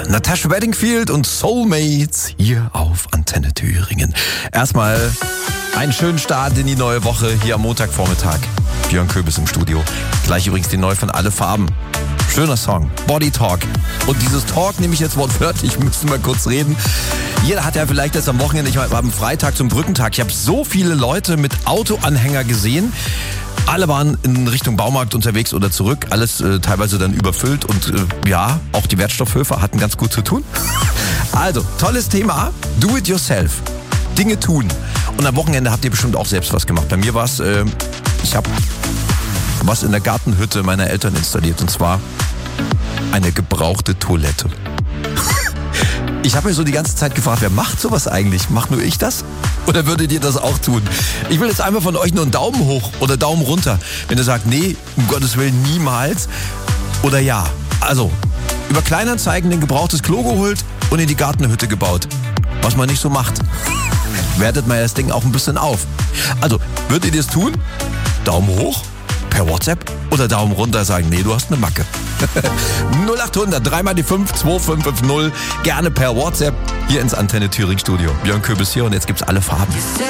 Natasha Bedingfield und Soulmates hier auf Antenne Thüringen. Erstmal einen schönen Start in die neue Woche hier am Montagvormittag. Björn Köbis im Studio. Gleich übrigens die neu von Alle Farben. Schöner Song, Body Talk. Und dieses Talk nehme ich jetzt wortwörtlich, müssen wir kurz reden. Jeder hat ja vielleicht das am Wochenende, ich war am Freitag zum Brückentag. Ich habe so viele Leute mit Autoanhänger gesehen. Alle waren in Richtung Baumarkt unterwegs oder zurück, alles teilweise dann überfüllt und ja, auch die Wertstoffhöfe hatten ganz gut zu tun. Also, tolles Thema, do it yourself, Dinge tun. Und am Wochenende habt ihr bestimmt auch selbst was gemacht. Bei mir war es, ich habe was in der Gartenhütte meiner Eltern installiert und zwar eine gebrauchte Toilette. Ich habe mir so die ganze Zeit gefragt, wer macht sowas eigentlich? Macht nur ich das? Oder würdet ihr das auch tun? Ich will jetzt einfach von euch nur einen Daumen hoch oder Daumen runter. Wenn ihr sagt, nee, um Gottes Willen niemals. Oder ja. Also, über Kleinanzeigen ein gebrauchtes Klo geholt und in die Gartenhütte gebaut. Was man nicht so macht. Wertet mal das Ding auch ein bisschen auf. Also, würdet ihr das tun? Daumen hoch? Per WhatsApp? Oder Daumen runter sagen, nee, du hast eine Macke. 0800 3 mal die 5 2550. Gerne per WhatsApp hier ins Antenne Thüringen Studio. Björn Köbis hier und jetzt gibt's Alle Farben.